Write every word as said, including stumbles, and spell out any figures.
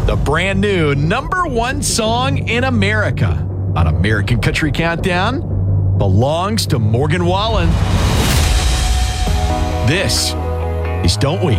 The brand new number one song in America on American Country Countdown belongs to Morgan Wallen. This is Don't We?